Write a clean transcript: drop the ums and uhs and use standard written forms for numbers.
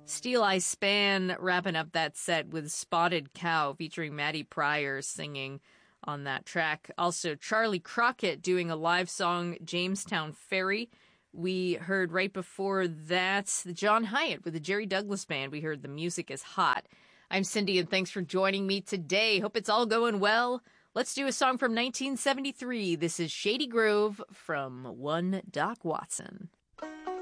Steel Eye Span wrapping up that set with Spotted Cow featuring Maddie Pryor singing on that track. Also, Charlie Crockett doing a live song, Jamestown Ferry. We heard right before that John Hyatt with the Jerry Douglas Band. We heard The Music is Hot. I'm Cindy, and thanks for joining me today. Hope it's all going well. Let's do a song from 1973. This is Shady Grove from one Doc Watson.